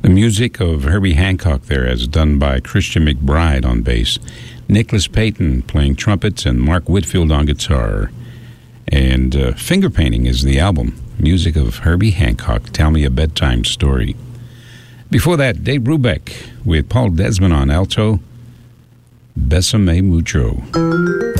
music of Herbie Hancock there, as done by Christian McBride on bass, Nicholas Payton playing trumpets, and Mark Whitfield on guitar. And Finger Painting is the album, music of Herbie Hancock, Tell Me a Bedtime Story. Before that, Dave Brubeck with Paul Desmond on alto, Besame Mucho.